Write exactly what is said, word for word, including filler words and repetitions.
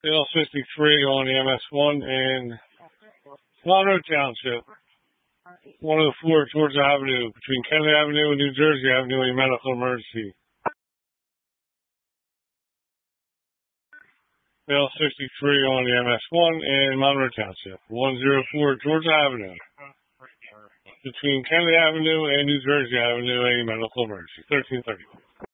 L sixty-three on the M S one in Monroe Township. one oh four Georgia Avenue, between Kennedy Avenue and New Jersey Avenue, a medical emergency. L sixty-three on the M S one in Monroe Township. one oh four Georgia Avenue, between Kennedy Avenue and New Jersey Avenue, a medical emergency. thirteen thirty.